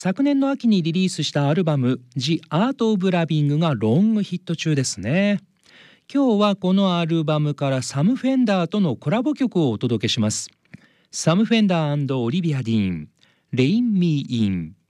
昨年の秋にリリースしたアルバム「The Art of Loving」がロングヒット中ですね。今日はこのアルバムからサム・フェンダーとのコラボ曲をお届けします。サム・フェンダー&オリビア・ディーン、レイン・ミー・イン。